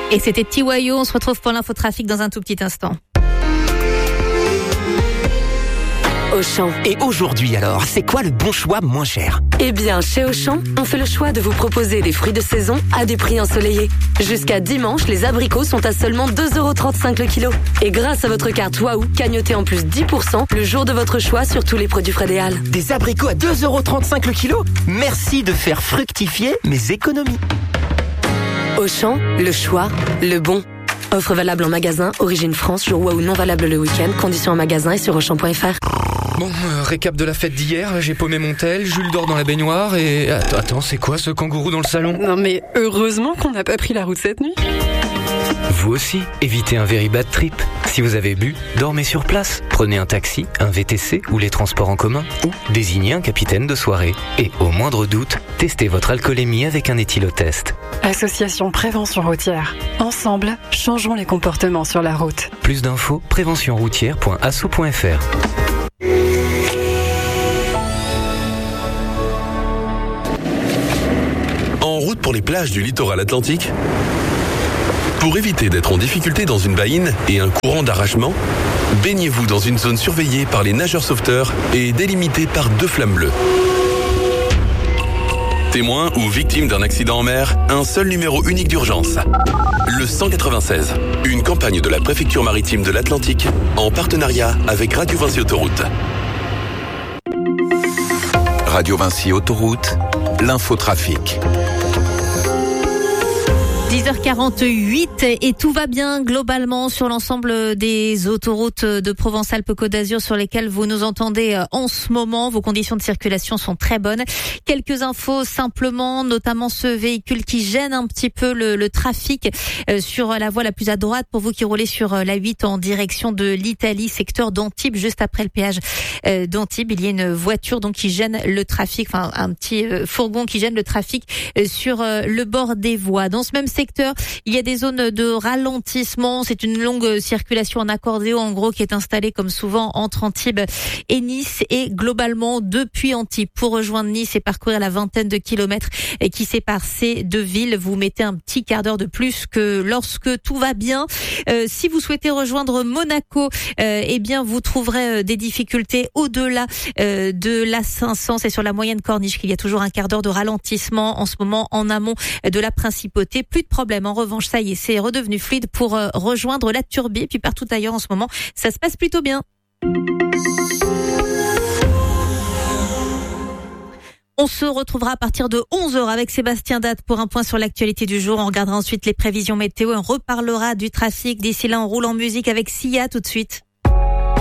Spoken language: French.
Et c'était TYO, on se retrouve pour l'infotrafic dans un tout petit instant. Auchan. Et aujourd'hui alors, c'est quoi le bon choix moins cher ? Eh bien, chez Auchan, on fait le choix de vous proposer des fruits de saison à des prix ensoleillés. Jusqu'à dimanche, les abricots sont à seulement 2,35€ le kilo. Et grâce à votre carte Waouh, cagnotez en plus 10% le jour de votre choix sur tous les produits Frédéal. Des abricots à 2,35€ le kilo ? Merci de faire fructifier mes économies. Auchan, le choix, le bon. Offre valable en magasin, origine France, jour Waouh non valable le week-end, conditions en magasin et sur Auchan.fr. Bon, récap de la fête d'hier, j'ai paumé mon tel, Jules dort dans la baignoire et... Attends, c'est quoi ce kangourou dans le salon ? Non mais heureusement qu'on n'a pas pris la route cette nuit. Vous aussi, évitez un very bad trip. Si vous avez bu, dormez sur place. Prenez un taxi, un VTC ou les transports en commun. Ou désignez un capitaine de soirée. Et au moindre doute, testez votre alcoolémie avec un éthylotest. Association Prévention Routière. Ensemble, changeons les comportements sur la route. Plus d'infos, préventionroutière.asso.fr. En route pour les plages du littoral atlantique ? Pour éviter d'être en difficulté dans une baïne et un courant d'arrachement, baignez-vous dans une zone surveillée par les nageurs sauveteurs et délimitée par 2 flammes bleues. Témoin ou victime d'un accident en mer, un seul numéro unique d'urgence. Le 196, une campagne de la préfecture maritime de l'Atlantique en partenariat avec Radio Vinci Autoroute. Radio Vinci Autoroute, l'infotrafic. 10h48 et tout va bien globalement sur l'ensemble des autoroutes de Provence-Alpes-Côte d'Azur sur lesquelles vous nous entendez en ce moment. Vos conditions de circulation sont très bonnes. Quelques infos simplement, notamment ce véhicule qui gêne un petit peu le trafic sur la voie la plus à droite pour vous qui roulez sur la 8 en direction de l'Italie, secteur d'Antibes, juste après le péage d'Antibes. Il y a une voiture donc qui gêne le trafic, enfin un petit fourgon qui gêne le trafic sur le bord des voies. Dans ce même secteur, il y a des zones de ralentissement. C'est une longue circulation en accordéon, en gros, qui est installée comme souvent entre Antibes et Nice. Et globalement, depuis Antibes, pour rejoindre Nice et parcourir la vingtaine de kilomètres qui séparent ces deux villes, vous mettez un petit quart d'heure de plus que lorsque tout va bien. Si vous souhaitez rejoindre Monaco, eh bien, vous trouverez des difficultés au-delà de la 500. C'est sur la moyenne corniche qu'il y a toujours un quart d'heure de ralentissement en ce moment en amont de la principauté. Plus de problème. En revanche, ça y est, c'est redevenu fluide pour rejoindre la Turbie. Et puis partout ailleurs en ce moment, ça se passe plutôt bien. On se retrouvera à partir de 11h avec Sébastien Date pour un point sur l'actualité du jour. On regardera ensuite les prévisions météo et on reparlera du trafic. D'ici là, on roule en musique avec Sia tout de suite.